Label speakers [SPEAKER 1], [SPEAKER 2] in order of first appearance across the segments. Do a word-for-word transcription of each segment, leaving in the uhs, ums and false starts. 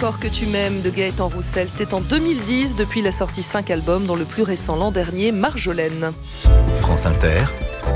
[SPEAKER 1] encore que tu m'aimes de Gaëtan Roussel. C'était en deux mille dix, depuis la sortie cinq albums, dont le plus récent l'an dernier, Marjolaine.
[SPEAKER 2] France Inter,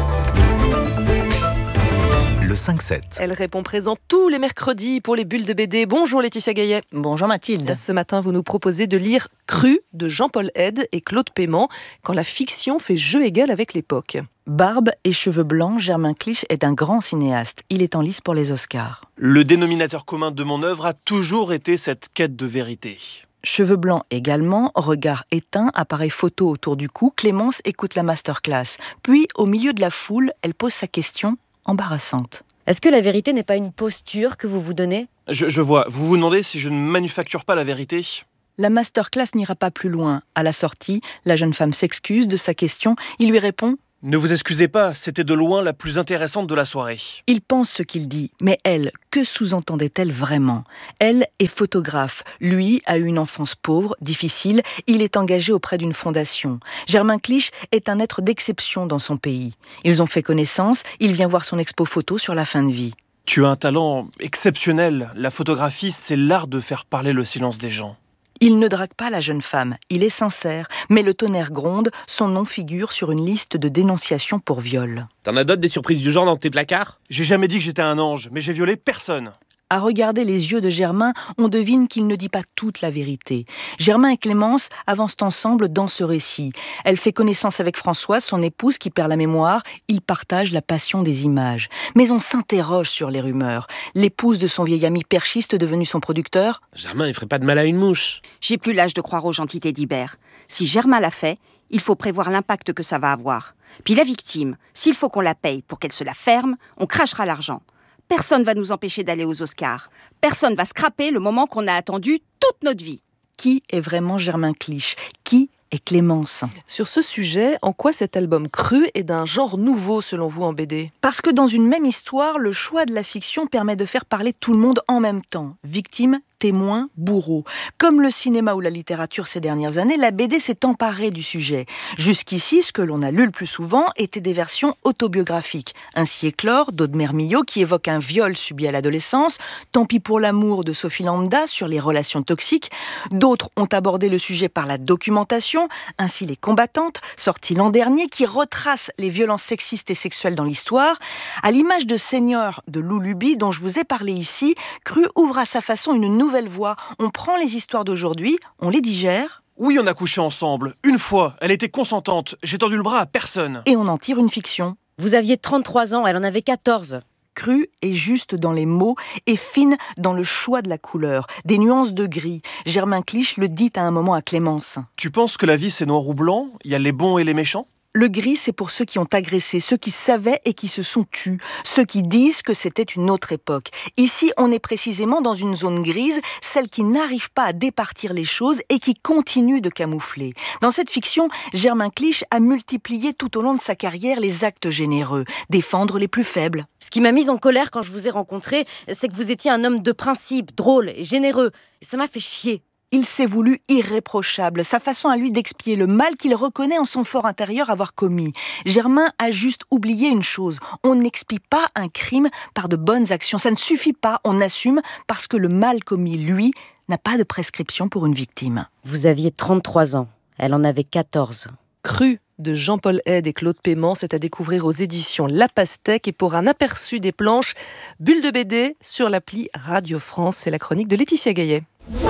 [SPEAKER 2] le cinq sept.
[SPEAKER 1] Elle répond présent tous les mercredis pour les bulles de B D. Bonjour Laetitia Gaillet.
[SPEAKER 3] Bonjour Mathilde.
[SPEAKER 1] Ce matin, vous nous proposez de lire Cru de Jean-Paul Haide et Claude Paiement, quand la fiction fait jeu égal avec l'époque.
[SPEAKER 3] Barbe et cheveux blancs, Germain Clich est un grand cinéaste. Il est en lice pour les Oscars.
[SPEAKER 4] Le dénominateur commun de mon œuvre a toujours été cette quête de vérité.
[SPEAKER 3] Cheveux blancs également, regard éteint, appareil photo autour du cou, Clémence écoute la masterclass. Puis, au milieu de la foule, elle pose sa question embarrassante.
[SPEAKER 5] Est-ce que la vérité n'est pas une posture que vous vous donnez ?
[SPEAKER 4] Je, je vois, vous vous demandez si je ne manufacture pas la vérité ?
[SPEAKER 3] La masterclass n'ira pas plus loin. À la sortie, la jeune femme s'excuse de sa question. Il lui répond «
[SPEAKER 4] Ne vous excusez pas, c'était de loin la plus intéressante de la soirée. »
[SPEAKER 3] Il pense ce qu'il dit, mais elle, que sous-entendait-elle vraiment ? Elle est photographe. Lui a eu une enfance pauvre, difficile. Il est engagé auprès d'une fondation. Germain Clich est un être d'exception dans son pays. Ils ont fait connaissance. Il vient voir son expo photo sur la fin de vie.
[SPEAKER 4] Tu as un talent exceptionnel. La photographie, c'est l'art de faire parler le silence des gens.
[SPEAKER 3] Il ne drague pas la jeune femme, il est sincère, mais le tonnerre gronde, son nom figure sur une liste de dénonciations pour viol.
[SPEAKER 6] T'en as d'autres des surprises du genre dans tes placards ?
[SPEAKER 4] J'ai jamais dit que j'étais un ange, mais j'ai violé personne.
[SPEAKER 3] À regarder les yeux de Germain, on devine qu'il ne dit pas toute la vérité. Germain et Clémence avancent ensemble dans ce récit. Elle fait connaissance avec Françoise, son épouse qui perd la mémoire. Ils partagent la passion des images. Mais on s'interroge sur les rumeurs. L'épouse de son vieil ami perchiste devenu son producteur.
[SPEAKER 6] Germain, il ferait pas de mal à une mouche.
[SPEAKER 7] J'ai plus l'âge de croire aux gentilles d'Ibert. Si Germain l'a fait, il faut prévoir l'impact que ça va avoir. Puis la victime, s'il faut qu'on la paye pour qu'elle se la ferme, on crachera l'argent. Personne ne va nous empêcher d'aller aux Oscars. Personne ne va scraper le moment qu'on a attendu toute notre vie.
[SPEAKER 3] Qui est vraiment Germain Clich ? Qui est Clémence ?
[SPEAKER 1] Sur ce sujet, en quoi cet album Cru est d'un genre nouveau selon vous en B D ?
[SPEAKER 3] Parce que dans une même histoire, le choix de la fiction permet de faire parler tout le monde en même temps. Victime, témoin, bourreau. Comme le cinéma ou la littérature ces dernières années, la B D s'est emparée du sujet. Jusqu'ici, ce que l'on a lu le plus souvent étaient des versions autobiographiques. Ainsi éclore d'Aude Millot qui évoque un viol subi à l'adolescence, Tant pis pour l'amour de Sophie Lambda sur les relations toxiques. D'autres ont abordé le sujet par la documentation, ainsi Les Combattantes, sorti l'an dernier, qui retrace les violences sexistes et sexuelles dans l'histoire. À l'image de Seigneur de Lou Luby, dont je vous ai parlé ici, Cru ouvre à sa façon une nouvelle voie. On prend les histoires d'aujourd'hui, on les digère.
[SPEAKER 4] Oui, on a couché ensemble. Une fois, elle était consentante. J'ai tendu le bras à personne.
[SPEAKER 3] Et on en tire une fiction.
[SPEAKER 5] Vous aviez trente-trois ans, elle en avait quatorze.
[SPEAKER 3] Crue et juste dans les mots et fine dans le choix de la couleur, des nuances de gris. Germain Clich le dit à un moment à Clémence.
[SPEAKER 4] Tu penses que la vie c'est noir ou blanc ? Il y a les bons et les méchants ?
[SPEAKER 3] Le gris, c'est pour ceux qui ont agressé, ceux qui savaient et qui se sont tus, ceux qui disent que c'était une autre époque. Ici, on est précisément dans une zone grise, celle qui n'arrive pas à départir les choses et qui continue de camoufler. Dans cette fiction, Germain Clich a multiplié tout au long de sa carrière les actes généreux, défendre les plus faibles.
[SPEAKER 5] Ce qui m'a mise en colère quand je vous ai rencontré, c'est que vous étiez un homme de principe, drôle et généreux. Et ça m'a fait chier.
[SPEAKER 3] Il s'est voulu irréprochable, sa façon à lui d'expier le mal qu'il reconnaît en son fort intérieur avoir commis. Germain a juste oublié une chose, on n'expie pas un crime par de bonnes actions, ça ne suffit pas, on assume parce que le mal commis, lui, n'a pas de prescription pour une victime.
[SPEAKER 5] Vous aviez trente-trois ans, elle en avait quatorze.
[SPEAKER 1] Cru de Jean-Paul Haide et Claude Paiement, c'est à découvrir aux éditions La Pastèque. Et pour un aperçu des planches, Bulle de B D sur l'appli Radio France, c'est la chronique de Laetitia Gaillet.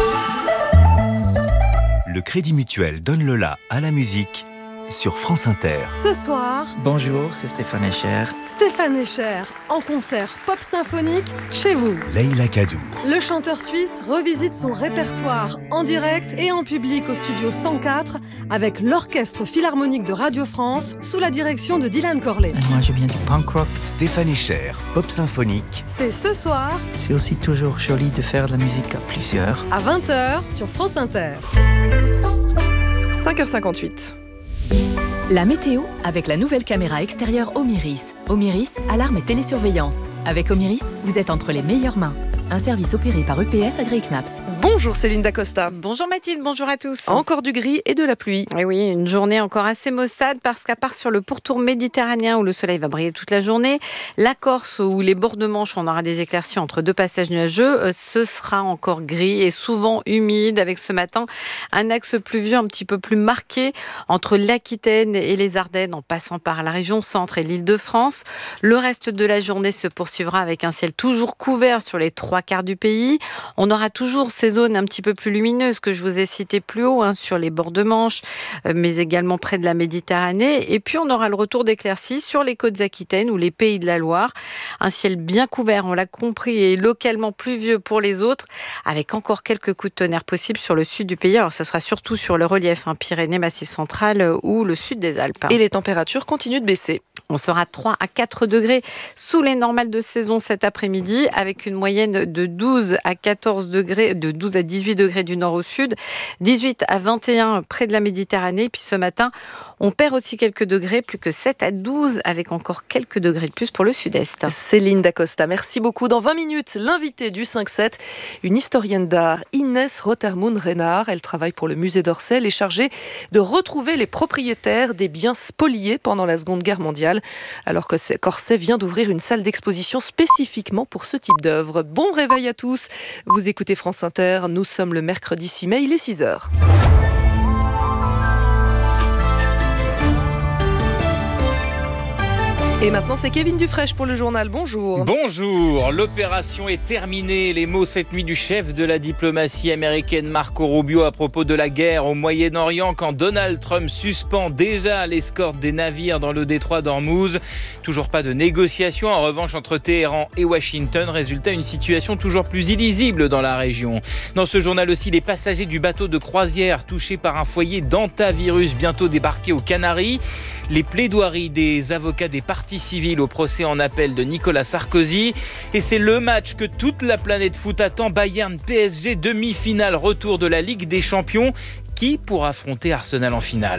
[SPEAKER 2] Le Crédit Mutuel donne le la à la musique sur France Inter.
[SPEAKER 8] Ce soir,
[SPEAKER 9] bonjour, c'est Stéphane Escher.
[SPEAKER 8] Stéphane Escher, en concert pop symphonique chez vous.
[SPEAKER 2] Leïla Kadour.
[SPEAKER 8] Le chanteur suisse revisite son répertoire en direct et en public au studio cent quatre avec l'Orchestre Philharmonique de Radio France sous la direction de Dylan Corley.
[SPEAKER 9] Et moi, je viens du punk rock.
[SPEAKER 2] Stéphane Escher, pop symphonique.
[SPEAKER 8] C'est ce soir.
[SPEAKER 9] C'est aussi toujours joli de faire de la musique à plusieurs.
[SPEAKER 8] À vingt heures sur France Inter.
[SPEAKER 1] cinq heures cinquante-huit.
[SPEAKER 10] La météo avec la nouvelle caméra extérieure Omiris. Omiris, alarme et télésurveillance. Avec Omiris, vous êtes entre les meilleures mains. un service opéré par E P S Agri Knaps.
[SPEAKER 1] Bonjour Céline Dacosta.
[SPEAKER 11] Bonjour Mathilde, bonjour à tous.
[SPEAKER 1] Encore du gris et de la pluie.
[SPEAKER 11] Et oui, une journée encore assez maussade parce qu'à part sur le pourtour méditerranéen où le soleil va briller toute la journée, la Corse où les bords de Manche on aura des éclaircies entre deux passages nuageux, ce sera encore gris et souvent humide avec ce matin un axe pluvieux un petit peu plus marqué entre l'Aquitaine et les Ardennes en passant par la région centre et l'Île-de-France. Le reste de la journée se poursuivra avec un ciel toujours couvert sur les trois quarts du pays. On aura toujours ces zones un petit peu plus lumineuses que je vous ai citées plus haut, hein, sur les bords de Manche, euh, mais également près de la Méditerranée. Et puis on aura le retour d'éclaircies sur les côtes aquitaines ou les pays de la Loire. Un ciel bien couvert, on l'a compris, et localement pluvieux pour les autres, avec encore quelques coups de tonnerre possibles sur le sud du pays. Alors ça sera surtout sur le relief, hein, Pyrénées, Massif central ou le sud des Alpes.
[SPEAKER 1] Et les températures continuent de baisser.
[SPEAKER 11] On sera trois à quatre degrés sous les normales de saison cet après-midi, avec une moyenne de douze à quatorze degrés, de douze à dix-huit degrés du nord au sud, dix-huit à vingt et un près de la Méditerranée. Puis ce matin, on perd aussi quelques degrés, plus que sept à douze, avec encore quelques degrés de plus pour le sud-est.
[SPEAKER 1] Céline Dacosta, merci beaucoup. Dans vingt minutes, l'invité du cinq sept, une historienne d'art, Inès Rotermund-Renard. Elle travaille pour le musée d'Orsay. Elle est chargée de retrouver les propriétaires des biens spoliés pendant la Seconde Guerre mondiale, alors que Orsay vient d'ouvrir une salle d'exposition spécifiquement pour ce type d'œuvre. Bon réveil à tous, vous écoutez France Inter, nous sommes le mercredi six mai, il est six heures. Et maintenant, c'est Kevin Dufresne pour le journal. Bonjour.
[SPEAKER 12] Bonjour. L'opération est terminée. Les mots cette nuit du chef de la diplomatie américaine Marco Rubio à propos de la guerre au Moyen-Orient quand Donald Trump suspend déjà l'escorte des navires dans le détroit d'Ormuz. Toujours pas de négociation en revanche entre Téhéran et Washington. Résultat, une situation toujours plus illisible dans la région. Dans ce journal aussi, les passagers du bateau de croisière touchés par un foyer d'hantavirus bientôt débarqués aux Canaries. Les plaidoiries des avocats des parties civiles au procès en appel de Nicolas Sarkozy. Et c'est le match que toute la planète foot attend. Bayern P S G, demi-finale, retour de la Ligue des Champions. Qui pourra affronter Arsenal en finale ?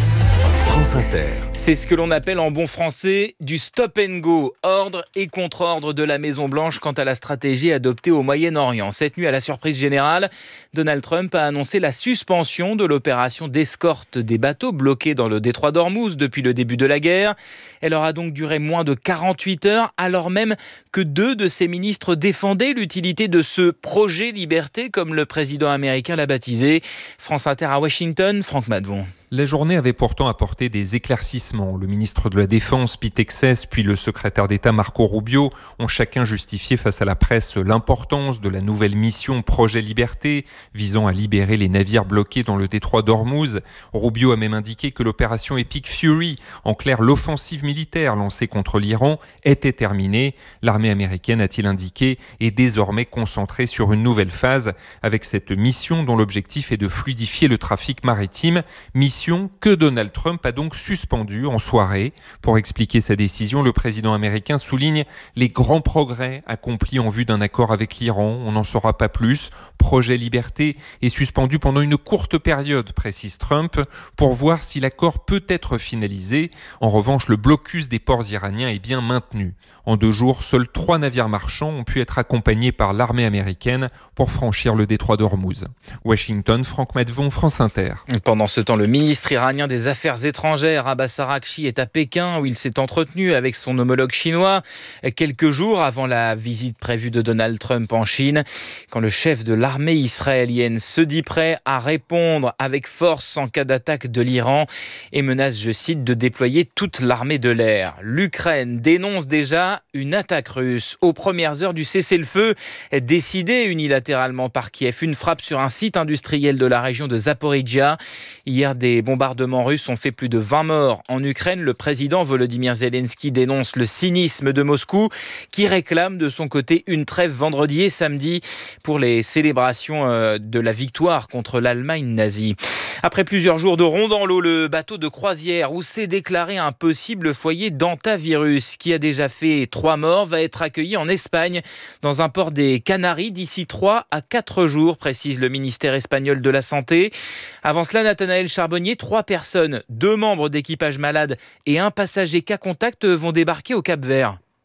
[SPEAKER 2] France Inter.
[SPEAKER 12] C'est ce que l'on appelle en bon français du stop and go, ordre et contre-ordre de la Maison-Blanche quant à la stratégie adoptée au Moyen-Orient. Cette nuit, à la surprise générale, Donald Trump a annoncé la suspension de l'opération d'escorte des bateaux bloqués dans le détroit d'Ormuz depuis le début de la guerre. Elle aura donc duré moins de quarante-huit heures, alors même que deux de ses ministres défendaient l'utilité de ce projet liberté, comme le président américain l'a baptisé. France Inter à Washington, Franck Madvon.
[SPEAKER 13] La journée avait pourtant apporté des éclaircissements. Le ministre de la Défense, Pete Hegseth, puis le secrétaire d'État Marco Rubio ont chacun justifié face à la presse l'importance de la nouvelle mission Projet Liberté, visant à libérer les navires bloqués dans le détroit d'Ormuz. Rubio a même indiqué que l'opération Epic Fury, en clair l'offensive militaire lancée contre l'Iran, était terminée. L'armée américaine, a-t-il indiqué, est désormais concentrée sur une nouvelle phase, avec cette mission dont l'objectif est de fluidifier le trafic maritime. Mission que Donald Trump a donc suspendue en soirée. Pour expliquer sa décision, le président américain souligne les grands progrès accomplis en vue d'un accord avec l'Iran. On n'en saura pas plus. Projet Liberté est suspendu pendant une courte période, précise Trump, pour voir si l'accord peut être finalisé. En revanche, le blocus des ports iraniens est bien maintenu. En deux jours, seuls trois navires marchands ont pu être accompagnés par l'armée américaine pour franchir le détroit d'Ormuz. Washington, Franck Madvon, France Inter.
[SPEAKER 12] Pendant ce temps, le ministre iranien des Affaires étrangères, Abbas Araghchi, est à Pékin où il s'est entretenu avec son homologue chinois quelques jours avant la visite prévue de Donald Trump en Chine. Quand le chef de l'armée israélienne se dit prêt à répondre avec force en cas d'attaque de l'Iran et menace, je cite, de déployer toute l'armée de l'air. L'Ukraine dénonce déjà une attaque russe aux premières heures du cessez-le-feu décidé unilatéralement par Kiev. Une frappe sur un site industriel de la région de Zaporizhia. Hier, des bombardements russes ont fait plus de vingt morts en Ukraine. Le président Volodymyr Zelensky dénonce le cynisme de Moscou qui réclame de son côté une trêve vendredi et samedi pour les célébrations de la victoire contre l'Allemagne nazie. Après plusieurs jours de ronde dans l'eau, le bateau de croisière où s'est déclaré un possible foyer d'hantavirus qui a déjà fait trois morts va être accueilli en Espagne dans un port des Canaries d'ici trois à quatre jours, précise le ministère espagnol de la Santé. Avant cela, Nathanaël Charbonnier, trois personnes, deux membres d'équipage malades et un passager cas contact vont débarquer au Cap-Vert.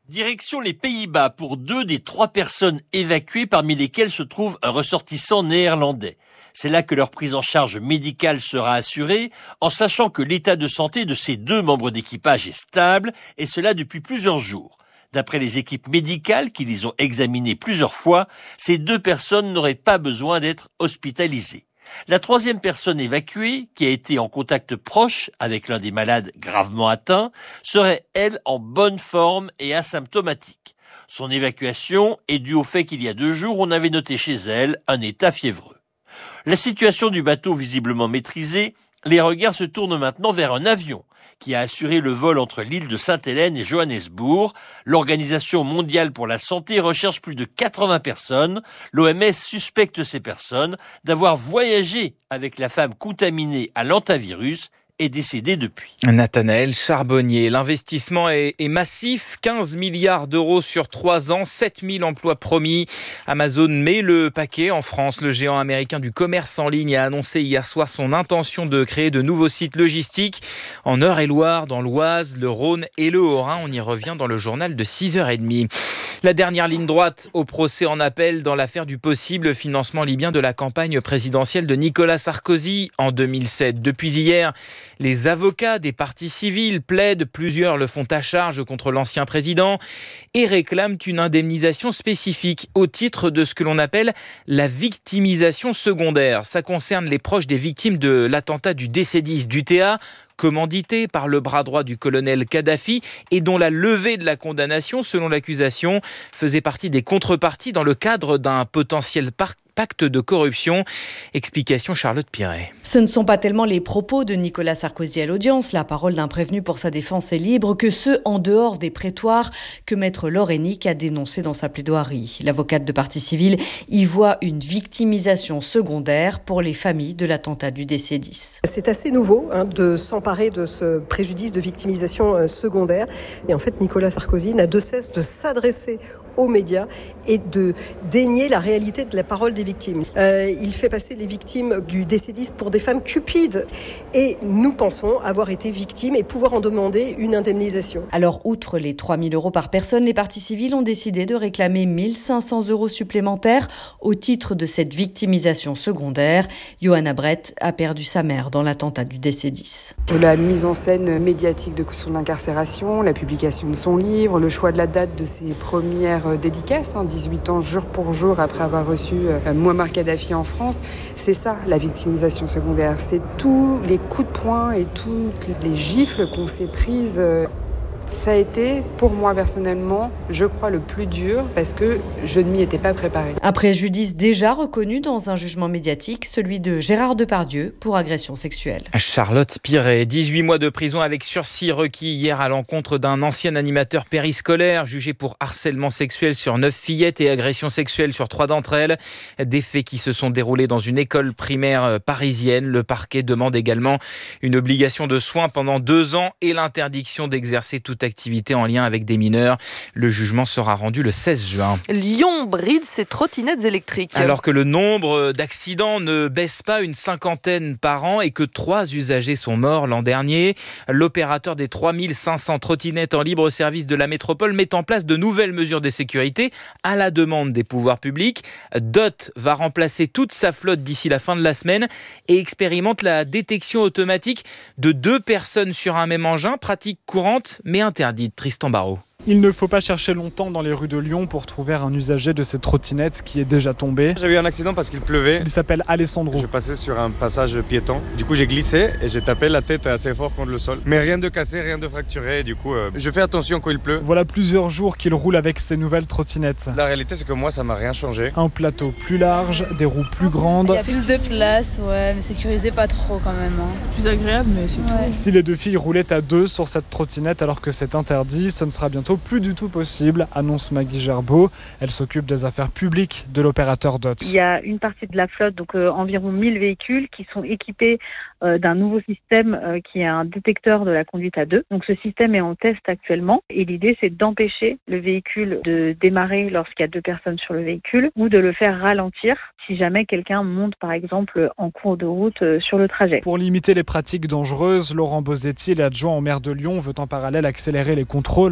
[SPEAKER 14] Direction les Pays-Bas pour deux des trois personnes évacuées, parmi lesquelles se trouve un ressortissant néerlandais. C'est là que leur prise en charge médicale sera assurée, en sachant que l'état de santé de ces deux membres d'équipage est stable, et cela depuis plusieurs jours. D'après les équipes médicales qui les ont examinées plusieurs fois, ces deux personnes n'auraient pas besoin d'être hospitalisées. La troisième personne évacuée, qui a été en contact proche avec l'un des malades gravement atteints, serait, elle, en bonne forme et asymptomatique. Son évacuation est due au fait qu'il y a deux jours, on avait noté chez elle un état fiévreux. La situation du bateau visiblement maîtrisée, les regards se tournent maintenant vers un avion qui a assuré le vol entre l'île de Sainte-Hélène et Johannesburg. L'Organisation mondiale pour la santé recherche plus de quatre-vingts personnes. L'O M S suspecte ces personnes d'avoir voyagé avec la femme contaminée à l'hantavirus est décédé depuis.
[SPEAKER 12] Nathanaël Charbonnier, l'investissement est, est massif, quinze milliards d'euros sur trois ans, sept mille emplois promis. Amazon met le paquet en France. Le géant américain du commerce en ligne a annoncé hier soir son intention de créer de nouveaux sites logistiques en Eure-et-Loire, dans l'Oise, le Rhône et le Haut-Rhin. On y revient dans le journal de six heures trente. La dernière ligne droite au procès en appel dans l'affaire du possible financement libyen de la campagne présidentielle de Nicolas Sarkozy en deux mille sept. Depuis hier, les avocats des partis civils plaident, plusieurs le font à charge contre l'ancien président et réclament une indemnisation spécifique au titre de ce que l'on appelle la victimisation secondaire. Ça concerne les proches des victimes de l'attentat du D C dix d'U T A, commandité par le bras droit du colonel Kadhafi et dont la levée de la condamnation, selon l'accusation, faisait partie des contreparties dans le cadre d'un potentiel parc pacte de corruption. Explication Charlotte Piret.
[SPEAKER 15] Ce ne sont pas tellement les propos de Nicolas Sarkozy à l'audience, la parole d'un prévenu pour sa défense est libre, que ceux en dehors des prétoires que maître Laurenic a dénoncé dans sa plaidoirie. L'avocate de partie civile y voit une victimisation secondaire pour les familles de l'attentat du D C dix.
[SPEAKER 16] C'est assez nouveau hein, de s'emparer de ce préjudice de victimisation euh, secondaire. Et en fait, Nicolas Sarkozy n'a de cesse de s'adresser aux médias et de dénier la réalité de la parole des victimes. Euh, il fait passer les victimes du D C dix pour des femmes cupides et nous pensons avoir été victimes et pouvoir en demander une indemnisation.
[SPEAKER 15] Alors, outre les trois mille euros par personne, les parties civiles ont décidé de réclamer mille cinq cents euros supplémentaires au titre de cette victimisation secondaire. Johanna Brett a perdu sa mère dans l'attentat du D C dix.
[SPEAKER 17] La mise en scène médiatique de son incarcération, la publication de son livre, le choix de la date de ses premières dédicaces, hein, dix-huit ans jour pour jour après avoir reçu euh, Mouammar Kadhafi en France, c'est ça la victimisation secondaire, c'est tous les coups de poing et toutes les gifles qu'on s'est prises. Euh, Ça a été, pour moi personnellement, je crois le plus dur parce que je ne m'y étais pas préparée.
[SPEAKER 15] Un préjudice déjà reconnu dans un jugement médiatique, celui de Gérard Depardieu pour agression sexuelle.
[SPEAKER 12] Charlotte Piret, dix-huit mois de prison avec sursis requis hier à l'encontre d'un ancien animateur périscolaire jugé pour harcèlement sexuel sur neuf fillettes et agression sexuelle sur trois d'entre elles. Des faits qui se sont déroulés dans une école primaire parisienne. Le parquet demande également une obligation de soins pendant deux ans et l'interdiction d'exercer toute activité en lien avec des mineurs. Le jugement sera rendu le seize juin.
[SPEAKER 1] Lyon bride ses trottinettes électriques.
[SPEAKER 12] Alors que le nombre d'accidents ne baisse pas, une cinquantaine par an, et que trois usagers sont morts l'an dernier, l'opérateur des trois mille cinq cents trottinettes en libre service de la métropole met en place de nouvelles mesures de sécurité à la demande des pouvoirs publics. D O T va remplacer toute sa flotte d'ici la fin de la semaine et expérimente la détection automatique de deux personnes sur un même engin, pratique courante mais interdite. Tristan Barraud.
[SPEAKER 18] Il ne faut pas chercher longtemps dans les rues de Lyon pour trouver un usager de ces trottinettes qui est déjà tombé.
[SPEAKER 19] J'ai eu un accident parce qu'il pleuvait.
[SPEAKER 18] Il s'appelle Alessandro.
[SPEAKER 19] Je passais sur un passage piéton. Du coup, j'ai glissé et j'ai tapé la tête assez fort contre le sol. Mais rien de cassé, rien de fracturé. Du coup, euh, je fais attention quand il pleut.
[SPEAKER 18] Voilà plusieurs jours qu'il roule avec ces nouvelles trottinettes.
[SPEAKER 19] La réalité, c'est que moi, ça m'a rien changé.
[SPEAKER 18] Un plateau plus large, des roues plus grandes.
[SPEAKER 20] Il y a plus de place, ouais, mais sécurisé pas trop quand même. Hein.
[SPEAKER 21] Plus agréable, mais c'est ouais. tout.
[SPEAKER 18] Si les deux filles roulaient à deux sur cette trottinette alors que c'est interdit, ce ne sera bientôt plus du tout possible. Annonce Maggie Gerbeau. Elle s'occupe des affaires publiques de l'opérateur D O T.
[SPEAKER 22] Il y a une partie de la flotte, donc euh, environ mille véhicules, qui sont équipés euh, d'un nouveau système euh, qui est un détecteur de la conduite à deux. Donc ce système est en test actuellement et l'idée c'est d'empêcher le véhicule de démarrer lorsqu'il y a deux personnes sur le véhicule ou de le faire ralentir si jamais quelqu'un monte par exemple en cours de route euh, sur le trajet.
[SPEAKER 18] Pour limiter les pratiques dangereuses, Laurent Bosetti, l'adjoint au maire de Lyon, veut en parallèle accélérer les contrôles.
[SPEAKER 23] Pour faire passer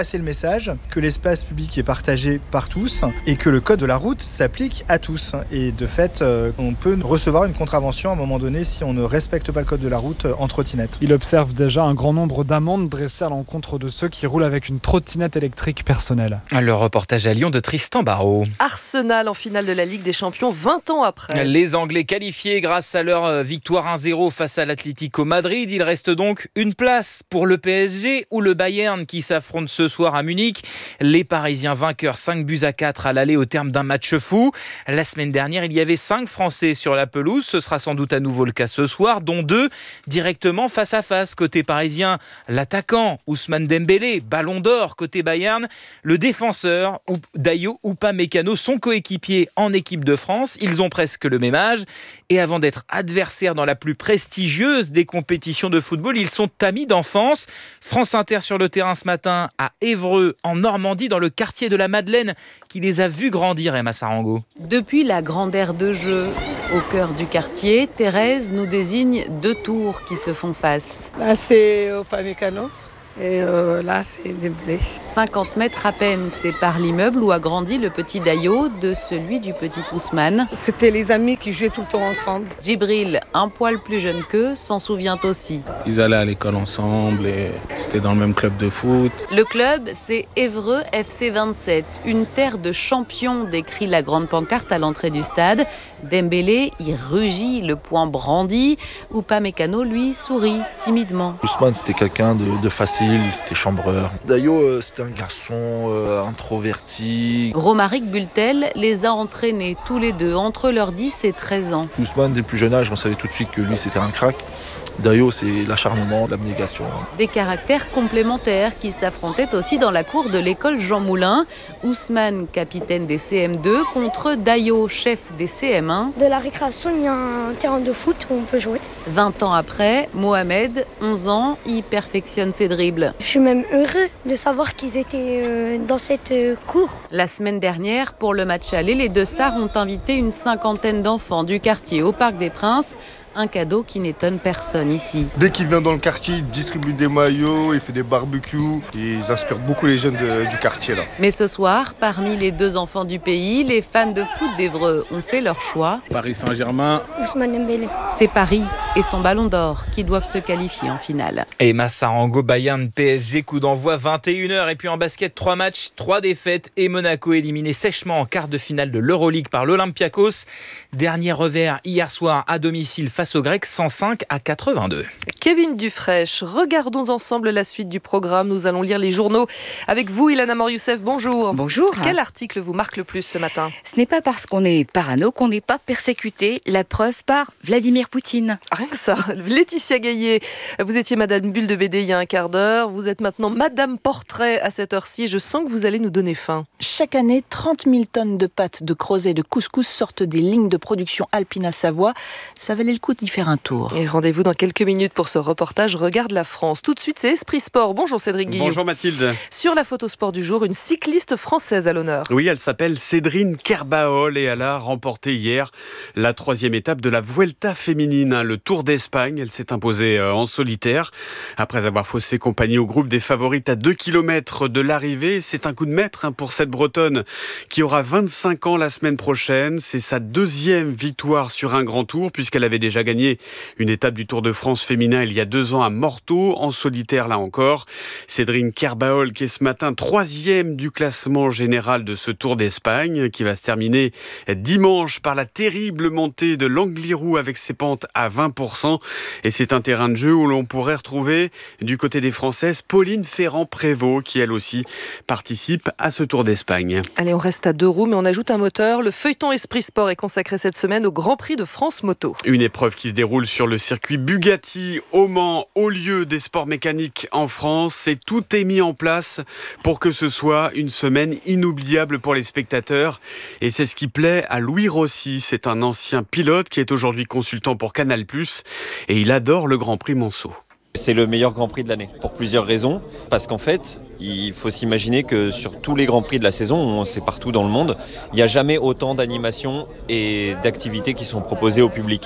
[SPEAKER 6] passer le message que l'espace public est partagé par tous et que le code de la route s'applique à tous. Et de fait, on peut recevoir une contravention à un moment donné si on ne respecte pas le code de la route en trottinette.
[SPEAKER 18] Il observe déjà un grand nombre d'amendes dressées à l'encontre de ceux qui roulent avec une trottinette électrique personnelle.
[SPEAKER 12] Le reportage à Lyon de Tristan Barraud.
[SPEAKER 1] Arsenal en finale de la Ligue des Champions vingt ans après.
[SPEAKER 12] Les Anglais qualifiés grâce à leur victoire un zéro face à l'Atlético Madrid. Il reste donc une place pour le P S G ou le Bayern qui s'affrontent ce soir à Munich. Les Parisiens vainqueurs cinq buts à quatre à l'aller au terme d'un match fou. La semaine dernière, il y avait cinq Français sur la pelouse. Ce sera sans doute à nouveau le cas ce soir, dont deux directement face à face. Côté parisien, l'attaquant Ousmane Dembélé, ballon d'or. Côté Bayern, le défenseur Dayo Upamecano, son coéquipier en équipe de France. Ils ont presque le même âge. Et avant d'être adversaires dans la plus prestigieuse des compétitions de football, ils sont amis d'enfance. France Inter sur le terrain ce matin à Évreux, en Normandie, dans le quartier de la Madeleine, qui les a vus grandir, Emma Sarango.
[SPEAKER 21] Depuis la grande aire de jeu au cœur du quartier, Thérèse nous désigne deux tours qui se font face.
[SPEAKER 23] Là, c'est Upamecano. Et euh, là, c'est Dembélé.
[SPEAKER 21] cinquante mètres à peine séparent l'immeuble où a grandi le petit Dayo de celui du petit Ousmane.
[SPEAKER 23] C'était les amis qui jouaient tout le temps ensemble.
[SPEAKER 21] Djibril, un poil plus jeune qu'eux, s'en souvient aussi.
[SPEAKER 24] Ils allaient à l'école ensemble et c'était dans le même club de foot.
[SPEAKER 21] Le club, c'est Évreux F C vingt-sept, une terre de champions, décrit la grande pancarte à l'entrée du stade. Dembélé y rugit, le poing brandi. Upamecano, lui, sourit timidement.
[SPEAKER 25] Ousmane, c'était quelqu'un de, de facile. T'es chambreur. Dayo, euh, c'était un garçon euh, introverti.
[SPEAKER 21] Romaric Bultel les a entraînés tous les deux entre leurs dix et treize ans.
[SPEAKER 25] Ousmane, dès le plus jeune âge, on savait tout de suite que lui, c'était un crack. Dayo, c'est l'acharnement, l'abnégation.
[SPEAKER 21] Des caractères complémentaires qui s'affrontaient aussi dans la cour de l'école Jean Moulin. Ousmane, capitaine des C M deux, contre Dayo, chef des C M un.
[SPEAKER 26] De la récréation, il y a un terrain de foot où on peut jouer.
[SPEAKER 21] vingt ans après, Mohamed, onze ans, y perfectionne ses dribbles.
[SPEAKER 26] Je suis même heureux de savoir qu'ils étaient euh, dans cette euh, cour.
[SPEAKER 21] La semaine dernière, pour le match aller, les deux stars ont invité une cinquantaine d'enfants du quartier au Parc des Princes. Un cadeau qui n'étonne personne ici.
[SPEAKER 27] Dès qu'il vient dans le quartier, il distribue des maillots, il fait des barbecues. Ils inspirent beaucoup les jeunes de, du quartier là.
[SPEAKER 21] Mais ce soir, parmi les deux enfants du pays, les fans de foot d'Évreux ont fait leur choix.
[SPEAKER 24] Paris Saint-Germain.
[SPEAKER 26] Ousmane Dembélé.
[SPEAKER 21] C'est Paris et son ballon d'or qui doivent se qualifier en finale.
[SPEAKER 12] Emma Sarango, Bayern P S G, coup d'envoi vingt et une heures. Et puis en basket, trois matchs, trois défaites et Monaco éliminé sèchement en quart de finale de l'Euroleague par l'Olympiakos. Dernier revers hier soir à domicile face aux Grecs, cent cinq à quatre-vingt-deux.
[SPEAKER 1] Kevin Dufraîche, regardons ensemble la suite du programme. Nous allons lire les journaux avec vous, Ilana Mor-Youssef. Bonjour.
[SPEAKER 28] Bonjour.
[SPEAKER 1] Quel article vous marque le plus ce matin ?
[SPEAKER 28] Ce n'est pas parce qu'on est parano qu'on n'est pas persécuté. La preuve par Vladimir Poutine.
[SPEAKER 1] Rien que ça. Laetitia Gaillet, vous étiez Madame Bulle de B D il y a un quart d'heure. Vous êtes maintenant Madame Portrait à cette heure-ci. Je sens que vous allez nous donner faim.
[SPEAKER 3] Chaque année, trente mille tonnes de pâtes, de creusets, de couscous sortent des lignes de production Alpina Savoie. Ça valait le coup d'y faire un tour.
[SPEAKER 1] Et rendez-vous dans quelques minutes pour ce reportage Regarde la France. Tout de suite, c'est Esprit Sport. Bonjour Cédric Guillaume.
[SPEAKER 29] Bonjour Mathilde.
[SPEAKER 1] Sur la photo sport du jour, une cycliste française à l'honneur.
[SPEAKER 29] Oui, elle s'appelle Cédrine Kerbaol et elle a remporté hier la troisième étape de la Vuelta féminine, le Tour d'Espagne. Elle s'est imposée en solitaire après avoir faussé compagnie au groupe des favorites à deux kilomètres de l'arrivée. C'est un coup de maître pour cette Bretonne qui aura vingt-cinq ans la semaine prochaine. C'est sa deuxième victoire sur un grand tour puisqu'elle avait déjà gagné une étape du Tour de France féminin il y a deux ans à Morteau, en solitaire là encore. Cédrine Kerbaol qui est ce matin troisième du classement général de ce Tour d'Espagne qui va se terminer dimanche par la terrible montée de l'Angliru avec ses pentes à vingt pour cent. Et c'est un terrain de jeu où l'on pourrait retrouver du côté des Françaises Pauline Ferrand-Prévot qui elle aussi participe à ce Tour d'Espagne.
[SPEAKER 1] Allez, on reste à deux roues mais on ajoute un moteur. Le feuilleton Esprit Sport est consacré cette semaine au Grand Prix de France Moto.
[SPEAKER 29] Une épreuve qui se déroule sur le circuit Bugatti au Mans, au lieu des sports mécaniques en France. Et tout est mis en place pour que ce soit une semaine inoubliable pour les spectateurs. Et c'est ce qui plaît à Louis Rossi. C'est un ancien pilote qui est aujourd'hui consultant pour Canal plus, et il adore le Grand Prix Monceau.
[SPEAKER 30] C'est le meilleur Grand Prix de l'année, pour plusieurs raisons. Parce qu'en fait, il faut s'imaginer que sur tous les Grands Prix de la saison, c'est partout dans le monde, il n'y a jamais autant d'animations et d'activités qui sont proposées au public.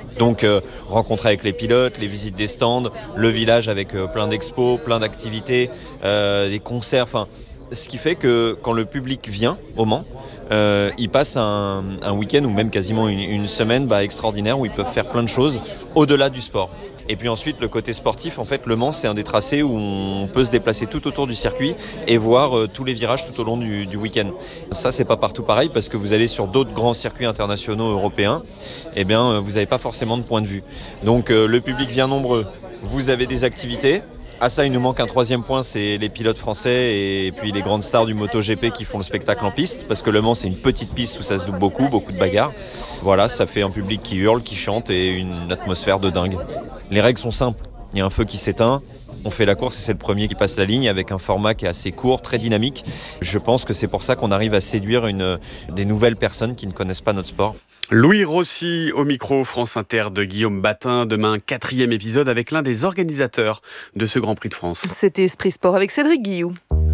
[SPEAKER 30] Donc euh, rencontre avec les pilotes, les visites des stands, le village avec euh, plein d'expos, plein d'activités, euh, des concerts, enfin... Ce qui fait que quand le public vient au Mans, euh, il passe un, un week-end ou même quasiment une, une semaine bah, extraordinaire où ils peuvent faire plein de choses au-delà du sport. Et puis ensuite, le côté sportif, en fait, le Mans, c'est un des tracés où on peut se déplacer tout autour du circuit et voir euh, tous les virages tout au long du, du week-end. Ça, c'est pas partout pareil parce que vous allez sur d'autres grands circuits internationaux européens, eh bien, euh, vous n'avez pas forcément de point de vue. Donc, euh, le public vient nombreux. Vous avez des activités. À ça, il nous manque un troisième point, c'est les pilotes français et puis les grandes stars du MotoGP qui font le spectacle en piste, parce que Le Mans, c'est une petite piste où ça se double beaucoup, beaucoup de bagarres. Voilà, ça fait un public qui hurle, qui chante et une atmosphère de dingue. Les règles sont simples. Il y a un feu qui s'éteint, on fait la course et c'est le premier qui passe la ligne avec un format qui est assez court, très dynamique. Je pense que c'est pour ça qu'on arrive à séduire une, des nouvelles personnes qui ne connaissent pas notre sport.
[SPEAKER 29] Louis Rossi au micro France Inter de Guillaume Batin. Demain, quatrième épisode avec l'un des organisateurs de ce Grand Prix de France.
[SPEAKER 1] C'était Esprit Sport avec Cédric Guillou.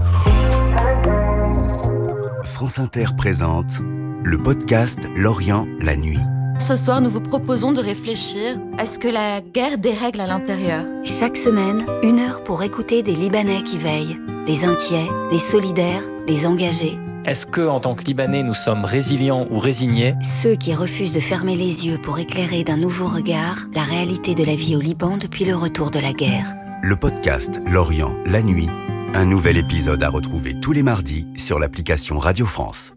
[SPEAKER 2] France Inter présente le podcast Lorient la nuit.
[SPEAKER 4] Ce soir, nous vous proposons de réfléchir à ce que la guerre dérègle à l'intérieur.
[SPEAKER 5] Chaque semaine, une heure pour écouter des Libanais qui veillent, les inquiets, les solidaires, les engagés.
[SPEAKER 7] Est-ce que, en tant que Libanais, nous sommes résilients ou résignés ?
[SPEAKER 5] Ceux qui refusent de fermer les yeux pour éclairer d'un nouveau regard la réalité de la vie au Liban depuis le retour de la guerre.
[SPEAKER 2] Le podcast Lorient la nuit. Un nouvel épisode à retrouver tous les mardis sur l'application Radio France.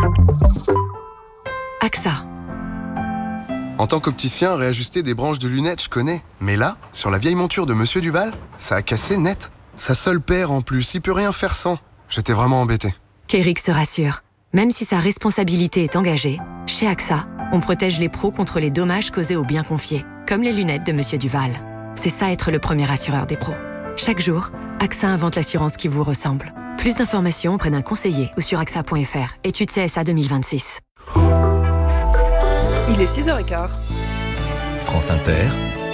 [SPEAKER 5] A X A.
[SPEAKER 8] En tant qu'opticien, réajuster des branches de lunettes, je connais. Mais là, sur la vieille monture de Monsieur Duval, ça a cassé net. Sa seule paire en plus, il peut rien faire sans. J'étais vraiment embêté.
[SPEAKER 9] Keurig se rassure. Même si sa responsabilité est engagée, chez A X A, on protège les pros contre les dommages causés aux biens confiés, comme les lunettes de Monsieur Duval. C'est ça être le premier assureur des pros. Chaque jour, A X A invente l'assurance qui vous ressemble. Plus d'informations auprès d'un conseiller ou sur A X A point F R. Étude C S A deux mille vingt-six.
[SPEAKER 1] Il est six heures quinze.
[SPEAKER 2] France Inter.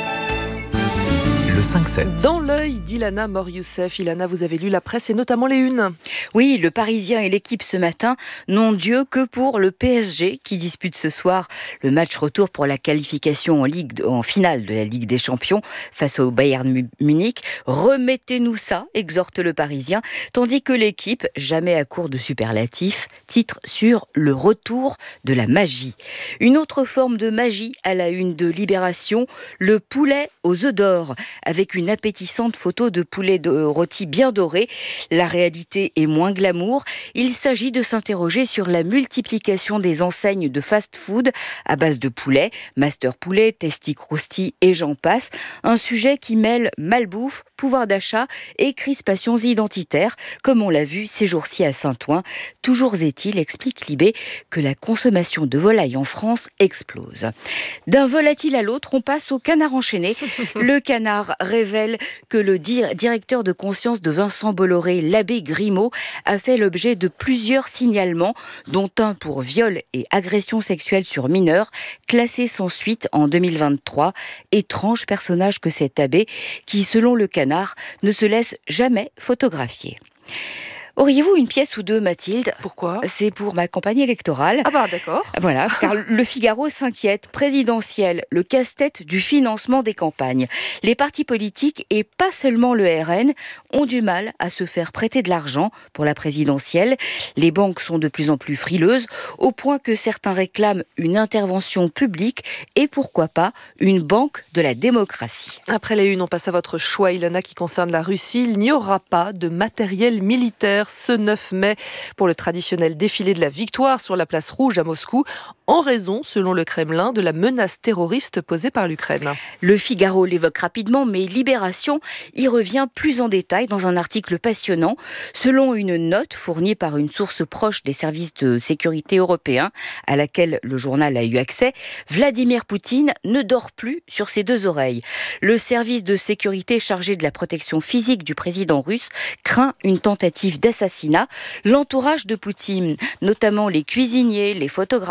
[SPEAKER 2] Le cinq sept.
[SPEAKER 1] Dans l'œil d'Ilana Mor-Youssef. Ilana, vous avez lu la presse et notamment les unes.
[SPEAKER 28] Oui, le Parisien et l'équipe ce matin n'ont Dieu que pour le P S G qui dispute ce soir le match retour pour la qualification en, Ligue, en finale de la Ligue des Champions face au Bayern Munich. Remettez-nous ça, exhorte le Parisien, tandis que l'équipe, jamais à court de superlatifs, titre sur le retour de la magie. Une autre forme de magie à la une de Libération, le poulet aux œufs d'or. Avec une appétissante photo de poulet de rôti bien doré. La réalité est moins glamour. Il s'agit de s'interroger sur la multiplication des enseignes de fast-food à base de poulet, Master Poulet, Tasty Krusty et j'en passe. Un sujet qui mêle malbouffe, pouvoir d'achat et crispations identitaires, comme on l'a vu ces jours-ci à Saint-Ouen. Toujours est-il, explique Libé, que la consommation de volaille en France explose. D'un volatile à l'autre, on passe au canard enchaîné. Le canard révèle que le dir- directeur de conscience de Vincent Bolloré, l'abbé Grimaud, a fait l'objet de plusieurs signalements, dont un pour viol et agression sexuelle sur mineurs, classé sans suite en deux mille vingt-trois. Étrange personnage que cet abbé, qui, selon le Canard, ne se laisse jamais photographier. Auriez-vous une pièce ou deux, Mathilde ?
[SPEAKER 1] Pourquoi ?
[SPEAKER 28] C'est pour ma campagne électorale.
[SPEAKER 1] Ah bah d'accord.
[SPEAKER 28] Voilà, car le Figaro s'inquiète. Présidentielle, le casse-tête du financement des campagnes. Les partis politiques, et pas seulement le R N, ont du mal à se faire prêter de l'argent pour la présidentielle. Les banques sont de plus en plus frileuses, au point que certains réclament une intervention publique et pourquoi pas une banque de la démocratie.
[SPEAKER 1] Après les unes, on passe à votre choix, Ilana, qui concerne la Russie. Il n'y aura pas de matériel militaire ce neuf mai pour le traditionnel défilé de la victoire sur la place rouge à Moscou, en raison, selon le Kremlin, de la menace terroriste posée par l'Ukraine.
[SPEAKER 28] Le Figaro l'évoque rapidement, mais Libération y revient plus en détail dans un article passionnant. Selon une note fournie par une source proche des services de sécurité européens, à laquelle le journal a eu accès, Vladimir Poutine ne dort plus sur ses deux oreilles. Le service de sécurité chargé de la protection physique du président russe craint une tentative d'assassinat. L'entourage de Poutine, notamment les cuisiniers, les photographes et les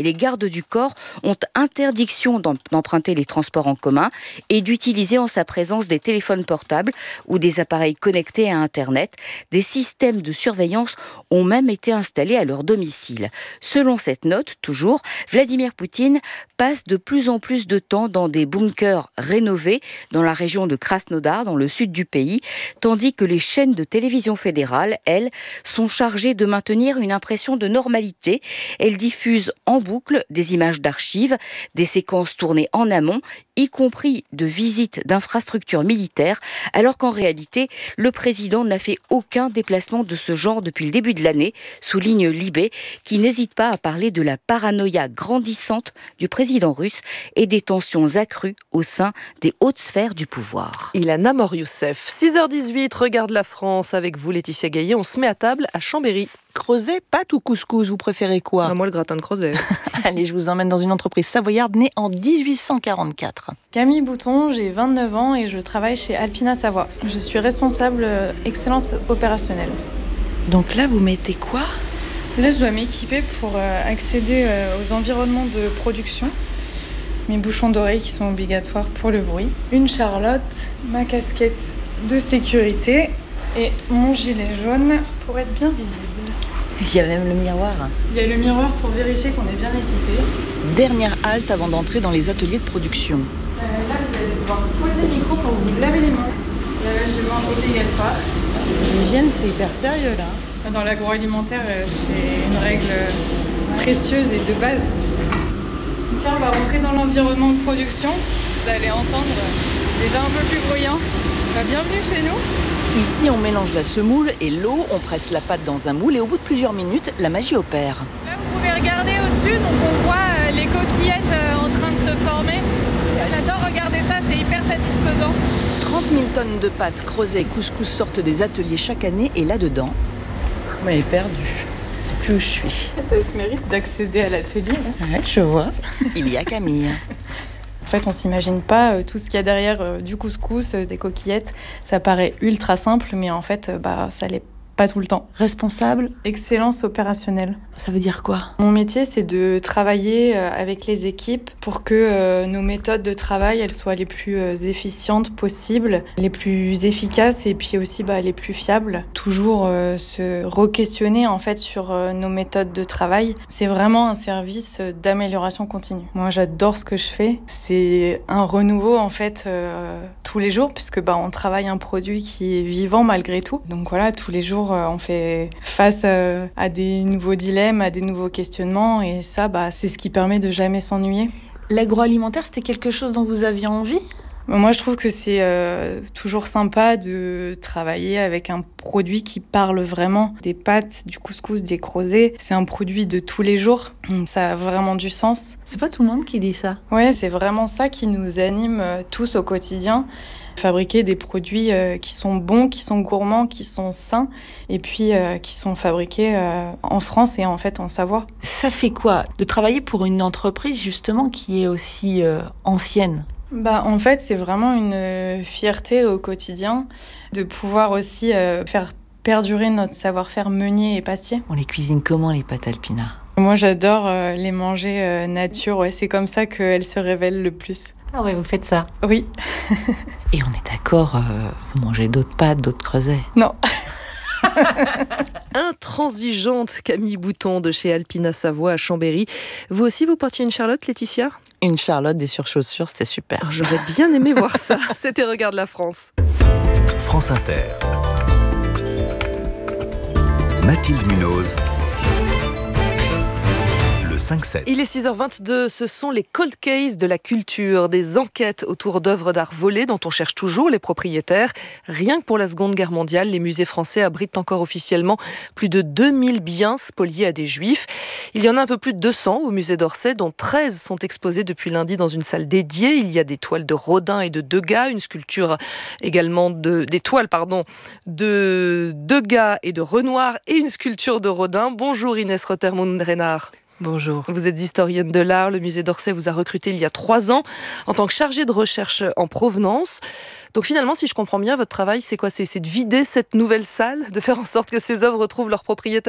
[SPEAKER 28] les gardes du corps ont interdiction d'emprunter les transports en commun et d'utiliser en sa présence des téléphones portables ou des appareils connectés à Internet. Des systèmes de surveillance ont même été installés à leur domicile. Selon cette note, toujours, Vladimir Poutine passe de plus en plus de temps dans des bunkers rénovés dans la région de Krasnodar, dans le sud du pays, tandis que les chaînes de télévision fédérales, elles, sont chargées de maintenir une impression de normalité. Elles diffusent en boucle des images d'archives, des séquences tournées en amont, y compris de visites d'infrastructures militaires, alors qu'en réalité, le président n'a fait aucun déplacement de ce genre depuis le début de l'année, souligne Libé, qui n'hésite pas à parler de la paranoïa grandissante du président russe et des tensions accrues au sein des hautes sphères du pouvoir.
[SPEAKER 1] Ilana Mor-Youssef, six heures dix-huit, regarde la France avec vous Laetitia Gaillet, on se met à table à Chambéry.
[SPEAKER 3] Creuset, pâte ou couscous, vous préférez quoi?
[SPEAKER 1] Ah, moi, le gratin de Creuset.
[SPEAKER 3] Allez, je vous emmène dans une entreprise savoyarde née en dix-huit cent quarante-quatre.
[SPEAKER 10] Camille Bouton, j'ai vingt-neuf ans et je travaille chez Alpina Savoie. Je suis responsable excellence opérationnelle.
[SPEAKER 3] Donc là, vous mettez quoi?
[SPEAKER 10] Là, je dois m'équiper pour accéder aux environnements de production. Mes bouchons d'oreilles qui sont obligatoires pour le bruit. Une charlotte, ma casquette de sécurité et mon gilet jaune pour être bien visible.
[SPEAKER 3] Il y a même le miroir.
[SPEAKER 10] Il y a le miroir pour vérifier qu'on est bien équipé.
[SPEAKER 3] Dernière halte avant d'entrer dans les ateliers de production.
[SPEAKER 10] Euh, là, vous allez devoir poser le micro pour vous laver les mains. Lavage de mains obligatoire.
[SPEAKER 3] L'hygiène, c'est hyper sérieux là.
[SPEAKER 10] Dans l'agroalimentaire, c'est une règle précieuse et de base. Donc là, on va rentrer dans l'environnement de production. Vous allez entendre déjà un peu plus bruyant. Bah, bienvenue chez nous.
[SPEAKER 3] Ici, on mélange la semoule et l'eau, on presse la pâte dans un moule et au bout de plusieurs minutes, la magie opère.
[SPEAKER 10] Là, vous pouvez regarder au-dessus, donc on voit euh, les coquillettes euh, en train de se former. J'adore regarder ça, c'est hyper satisfaisant.
[SPEAKER 3] trente mille tonnes de pâtes, creusets et couscous sortent des ateliers chaque année et là-dedans, vous m'avez perdu. Je sais plus où je suis.
[SPEAKER 10] Ça se mérite d'accéder à l'atelier. Hein.
[SPEAKER 3] Ouais, je vois. Il y a Camille.
[SPEAKER 10] En fait, on s'imagine pas euh, tout ce qu'il y a derrière euh, du couscous, euh, des coquillettes. Ça paraît ultra simple, mais en fait, euh, bah, ça l'est pas tout le temps.
[SPEAKER 3] Responsable,
[SPEAKER 10] excellence opérationnelle.
[SPEAKER 3] Ça veut dire quoi?
[SPEAKER 10] Mon métier, c'est de travailler euh, avec les équipes pour que euh, nos méthodes de travail, elles soient les plus euh, efficientes possibles, les plus efficaces et puis aussi bah, les plus fiables. Toujours euh, se re-questionner en fait sur euh, nos méthodes de travail. C'est vraiment un service euh, d'amélioration continue. Moi, j'adore ce que je fais. C'est un renouveau en fait euh, tous les jours puisque bah, on travaille un produit qui est vivant malgré tout. Donc voilà, tous les jours, on fait face à des nouveaux dilemmes, à des nouveaux questionnements et ça, bah, c'est ce qui permet de jamais s'ennuyer.
[SPEAKER 3] L'agroalimentaire, c'était quelque chose dont vous aviez envie ?
[SPEAKER 10] Moi, je trouve que c'est euh, toujours sympa de travailler avec un produit qui parle vraiment. Des pâtes, du couscous, des creusets, c'est un produit de tous les jours. Ça a vraiment du sens.
[SPEAKER 3] C'est pas tout le monde qui dit ça.
[SPEAKER 10] Ouais, c'est vraiment ça qui nous anime euh, tous au quotidien. Fabriquer des produits euh, qui sont bons, qui sont gourmands, qui sont sains et puis euh, qui sont fabriqués euh, en France et en fait en Savoie.
[SPEAKER 3] Ça fait quoi de travailler pour une entreprise justement qui est aussi euh, ancienne ?
[SPEAKER 10] Bah, en fait, c'est vraiment une fierté au quotidien de pouvoir aussi euh, faire perdurer notre savoir-faire meunier et pastier.
[SPEAKER 3] On les cuisine comment les pâtes Alpina ?
[SPEAKER 10] Moi, j'adore euh, les manger euh, nature. Ouais, c'est comme ça qu'elles se révèlent le plus.
[SPEAKER 3] Ah ouais, vous faites ça ?
[SPEAKER 10] Oui.
[SPEAKER 3] Et on est d'accord, euh, vous mangez d'autres pâtes, d'autres creusets ?
[SPEAKER 10] Non.
[SPEAKER 1] Intransigeante Camille Bouton de chez Alpina Savoie à Chambéry. Vous aussi, vous portiez une Charlotte, Laetitia ?
[SPEAKER 3] Une Charlotte, des surchaussures, c'était super.
[SPEAKER 1] Alors, j'aurais bien aimé voir ça. C'était Regarde la France.
[SPEAKER 2] France Inter. Mathilde Munoz. cinq sept.
[SPEAKER 1] Il est six heures vingt-deux, ce sont les cold cases de la culture, des enquêtes autour d'œuvres d'art volées dont on cherche toujours les propriétaires. Rien que pour la Seconde Guerre mondiale, les musées français abritent encore officiellement plus de deux mille biens spoliés à des juifs. Il y en a un peu plus de deux cents au musée d'Orsay, dont treize sont exposés depuis lundi dans une salle dédiée. Il y a des toiles de Rodin et de Degas, une sculpture également de, des toiles pardon, de Degas et de Renoir et une sculpture de Rodin. Bonjour Inès Rothermund-Renard.
[SPEAKER 11] Bonjour.
[SPEAKER 1] Vous êtes historienne de l'art. Le musée d'Orsay vous a recruté il y a trois ans en tant que chargée de recherche en provenance. Donc finalement, si je comprends bien, votre travail, c'est quoi ? c'est, c'est de vider cette nouvelle salle, de faire en sorte que ces œuvres retrouvent leur propriétaire ?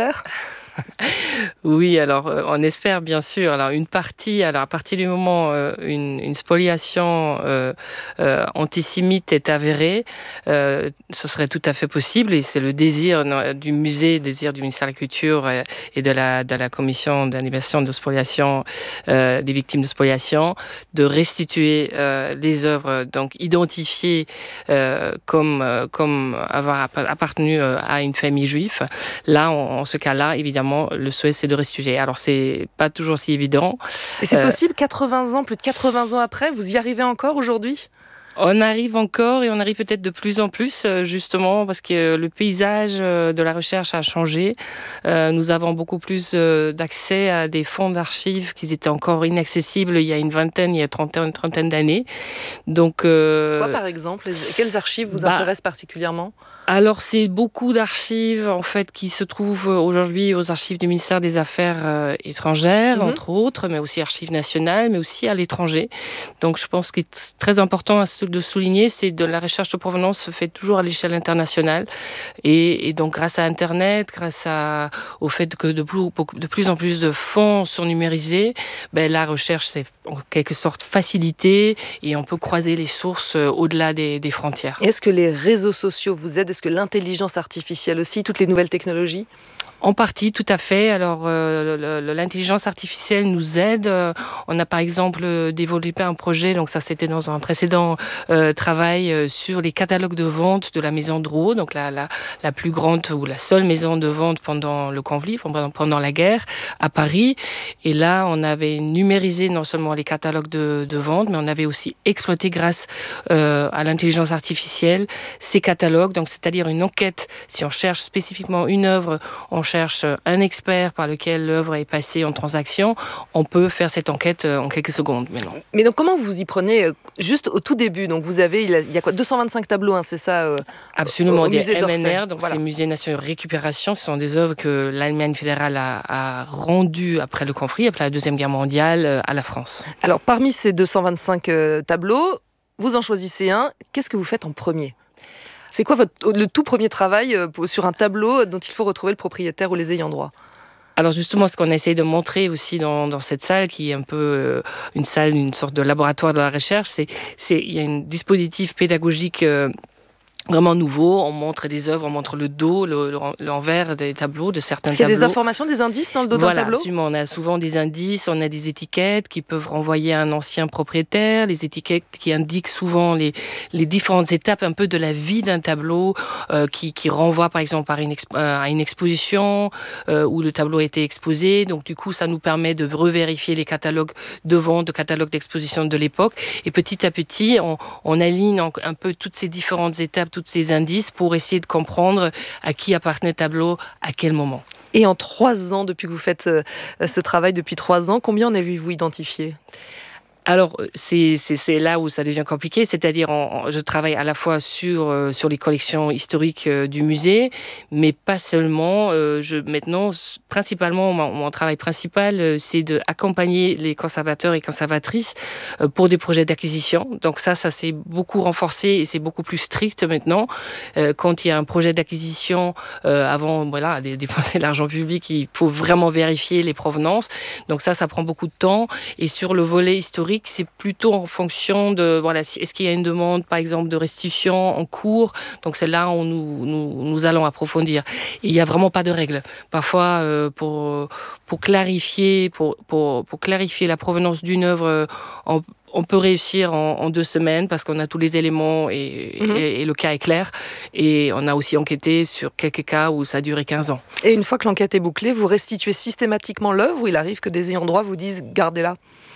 [SPEAKER 6] Oui, alors euh, on espère bien sûr. Alors une partie, alors à partir du moment où euh, une, une spoliation euh, euh, antisémite est avérée, euh, ce serait tout à fait possible et c'est le désir non, du musée, le désir du ministère de la Culture et, et de, la, de la commission d'annulation de spoliation euh, des victimes de spoliation de restituer euh, les œuvres donc identifiées euh, comme, euh, comme avoir appartenu à une famille juive. Là, en, en ce cas-là, évidemment, le souhait, c'est de restituer. Alors, c'est pas toujours si évident.
[SPEAKER 1] Et c'est
[SPEAKER 6] euh,
[SPEAKER 1] possible, quatre-vingts ans, plus de quatre-vingts ans après, vous y arrivez encore aujourd'hui ?
[SPEAKER 6] On arrive encore et on arrive peut-être de plus en plus, justement, parce que le paysage de la recherche a changé. Euh, nous avons beaucoup plus d'accès à des fonds d'archives qui étaient encore inaccessibles il y a une vingtaine, il y a trentaine, une trentaine d'années. Donc, euh,
[SPEAKER 1] quoi, par exemple ? Quelles archives vous
[SPEAKER 6] bah,
[SPEAKER 1] intéressent particulièrement ?
[SPEAKER 6] Alors, c'est beaucoup d'archives, en fait, qui se trouvent aujourd'hui aux archives du ministère des Affaires euh, étrangères, mm-hmm. entre autres, mais aussi archives nationales, mais aussi à l'étranger. Donc, je pense qu'il est très important de souligner, c'est que la recherche de provenance se fait toujours à l'échelle internationale. Et, et donc, grâce à Internet, grâce à, au fait que de plus, de plus en plus de fonds sont numérisés, ben, la recherche, c'est en quelque sorte facilitée et on peut croiser les sources au-delà des, des frontières.
[SPEAKER 1] Est-ce que les réseaux sociaux vous aident ? Est-ce que l'intelligence artificielle aussi, toutes les nouvelles technologies ?
[SPEAKER 6] En partie, tout à fait. Alors, euh, le, le, l'intelligence artificielle nous aide. Euh, on a par exemple développé un projet, donc ça c'était dans un précédent euh, travail euh, sur les catalogues de vente de la maison Drouot, donc la, la, la plus grande ou la seule maison de vente pendant le conflit, pendant, pendant la guerre à Paris. Et là, on avait numérisé non seulement les catalogues de, de vente, mais on avait aussi exploité grâce euh, à l'intelligence artificielle ces catalogues. Donc, c'est-à-dire une enquête. Si on cherche spécifiquement une œuvre, on cherche un expert par lequel l'œuvre est passée en transaction, on peut faire cette enquête en quelques secondes. Mais, non.
[SPEAKER 1] mais donc comment vous y prenez juste au tout début ? Donc vous avez, il y a quoi, deux cent vingt-cinq tableaux, hein, c'est ça euh,
[SPEAKER 6] Absolument,
[SPEAKER 1] au, au
[SPEAKER 6] des
[SPEAKER 1] musée
[SPEAKER 6] M N R,
[SPEAKER 1] d'Orsay.
[SPEAKER 6] donc
[SPEAKER 1] voilà.
[SPEAKER 6] c'est Musée national de récupération. Ce sont des œuvres que l'Allemagne fédérale a, a rendues après le conflit, après la Deuxième Guerre mondiale, à la France.
[SPEAKER 1] Alors parmi ces deux cent vingt-cinq euh, tableaux, vous en choisissez un. Qu'est-ce que vous faites en premier ? C'est quoi votre, le tout premier travail sur un tableau dont il faut retrouver le propriétaire ou les ayants droit ?
[SPEAKER 6] Alors justement, ce qu'on a essayé de montrer aussi dans, dans cette salle, qui est un peu euh, une salle, une sorte de laboratoire de la recherche, c'est il y a un dispositif pédagogique euh, vraiment nouveau. On montre des œuvres, on montre le dos, le, le, l'envers des tableaux, de certains tableaux.
[SPEAKER 1] Est-ce qu'il y a des informations, des indices dans le dos
[SPEAKER 6] voilà,
[SPEAKER 1] d'un tableau ?
[SPEAKER 6] Absolument. On a souvent des indices, on a des étiquettes qui peuvent renvoyer à un ancien propriétaire, les étiquettes qui indiquent souvent les, les différentes étapes un peu de la vie d'un tableau, euh, qui, qui renvoient par exemple à une, exp- à une exposition euh, où le tableau a été exposé. Donc du coup, ça nous permet de revérifier les catalogues de vente, de catalogues d'exposition de l'époque. Et petit à petit, on, on aligne un peu toutes ces différentes étapes, tous ces indices pour essayer de comprendre à qui appartenait le tableau, à quel moment.
[SPEAKER 1] Et en trois ans, depuis que vous faites euh, ce travail, depuis trois ans, combien en avez-vous identifié ?
[SPEAKER 6] Alors, c'est, c'est, c'est là où ça devient compliqué, c'est-à-dire en, en, je travaille à la fois sur, euh, sur les collections historiques euh, du musée, mais pas seulement. Euh, je, maintenant, principalement, mon, mon travail principal, euh, c'est d'accompagner les conservateurs et conservatrices euh, pour des projets d'acquisition. Donc ça, ça s'est beaucoup renforcé et c'est beaucoup plus strict maintenant. Euh, quand il y a un projet d'acquisition, euh, avant voilà, de dépenser de l'argent public, il faut vraiment vérifier les provenances. Donc ça, ça prend beaucoup de temps. Et sur le volet historique, c'est plutôt en fonction de, voilà, est-ce qu'il y a une demande, par exemple, de restitution en cours. Donc c'est là où nous, nous, nous allons approfondir. Et il n'y a vraiment pas de règles. Parfois, euh, pour, pour, clarifier, pour, pour, pour clarifier la provenance d'une œuvre, on, on peut réussir en, en deux semaines parce qu'on a tous les éléments et, mmh. et, et le cas est clair. Et on a aussi enquêté sur quelques cas où ça a duré quinze ans.
[SPEAKER 1] Et une fois que l'enquête est bouclée, vous restituez systématiquement l'œuvre ou il arrive que des ayants droit vous disent « gardez-la » ?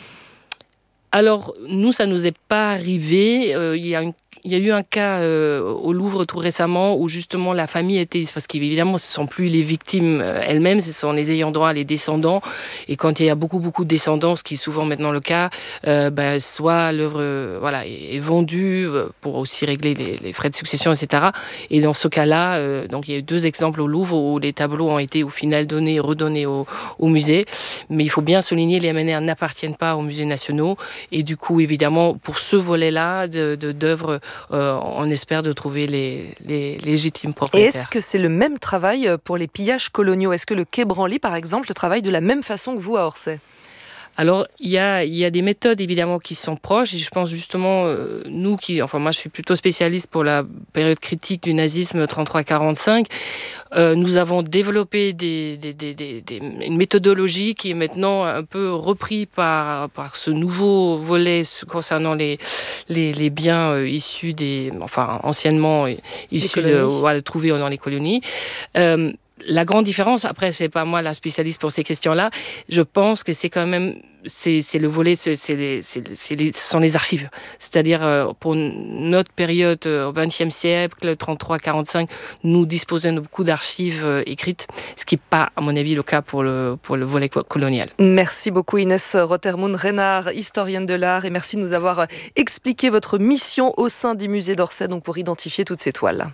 [SPEAKER 6] Alors, nous, ça ne nous est pas arrivé. Euh, il y a une Il y a eu un cas euh, au Louvre tout récemment où justement la famille était... Parce qu'évidemment, ce ne sont plus les victimes elles-mêmes, ce sont les ayants droit, les descendants. Et quand il y a beaucoup, beaucoup de descendants, ce qui est souvent maintenant le cas, euh, ben, soit l'œuvre euh, voilà, est, est vendue pour aussi régler les, les frais de succession, et cetera. Et dans ce cas-là, euh, donc, il y a eu deux exemples au Louvre où les tableaux ont été au final donnés, redonnés au, au musée. Mais il faut bien souligner, les M N R n'appartiennent pas aux musées nationaux. Et du coup, évidemment, pour ce volet-là de, de, d'œuvres, euh, on espère de trouver les, les légitimes propriétaires.
[SPEAKER 1] Et est-ce que c'est le même travail pour les pillages coloniaux ? Est-ce que le Quai Branly, par exemple, travaille de la même façon que vous à Orsay ?
[SPEAKER 6] Alors, il y a, il y a des méthodes, évidemment, qui sont proches. Et je pense, justement, euh, nous qui... Enfin, moi, je suis plutôt spécialiste pour la période critique du nazisme trente-trois quarante-cinq. Euh, nous avons développé des, des, des, des, des, une méthodologie qui est maintenant un peu reprise par, par ce nouveau volet concernant les, les, les biens euh, issus des... Enfin, anciennement issus de... Voilà, trouvés dans les colonies. Euh, La grande différence, après, c'est pas moi la spécialiste pour ces questions-là, je pense que c'est quand même, c'est, c'est le volet, c'est, c'est les, c'est, c'est les, ce sont les archives. C'est-à-dire, euh, pour notre période euh, au vingtième siècle, trente-trois quarante-cinq, nous disposons de beaucoup d'archives euh, écrites, ce qui n'est pas, à mon avis, le cas pour le, pour le volet colonial.
[SPEAKER 1] Merci beaucoup Inès Rotermund-Renard, historienne de l'art, et merci de nous avoir expliqué votre mission au sein du musée d'Orsay, donc pour identifier toutes ces toiles.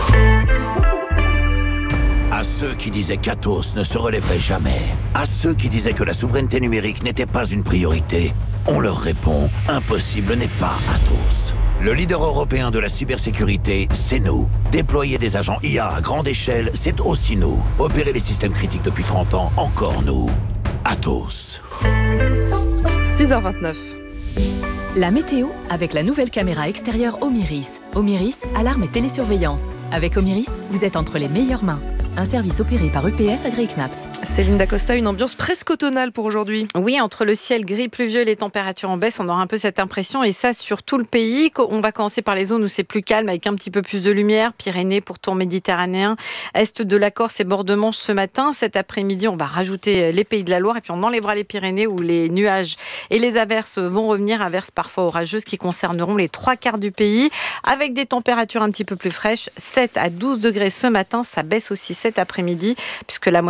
[SPEAKER 11] À ceux qui disaient qu'Athos ne se relèverait jamais, à ceux qui disaient que la souveraineté numérique n'était pas une priorité, on leur répond, impossible n'est pas Athos. Le leader européen de la cybersécurité, c'est nous. Déployer des agents I A à grande échelle, c'est aussi nous. Opérer les systèmes critiques depuis trente ans, encore nous. Athos.
[SPEAKER 1] six heures vingt-neuf.
[SPEAKER 13] La météo avec la nouvelle caméra extérieure Omiris. Omiris, alarme et télésurveillance. Avec Omiris, vous êtes entre les meilleures mains. Un service opéré par U P S agréé C N A P S.
[SPEAKER 1] Céline Dacosta, une ambiance presque automnale pour aujourd'hui.
[SPEAKER 14] Oui, entre le ciel gris pluvieux et les températures en baisse, on aura un peu cette impression, et ça sur tout le pays. On va commencer par les zones où c'est plus calme, avec un petit peu plus de lumière. Pyrénées, pourtour méditerranéen, est de la Corse et bord de Manche ce matin. Cet après-midi, on va rajouter les Pays de la Loire, et puis on enlèvera les Pyrénées où les nuages et les averses vont revenir, averses parfois orageuses qui concerneront les trois quarts du pays, avec des températures un petit peu plus fraîches, sept à douze degrés ce matin. Ça baisse aussi cet après-midi, puisque la moyenne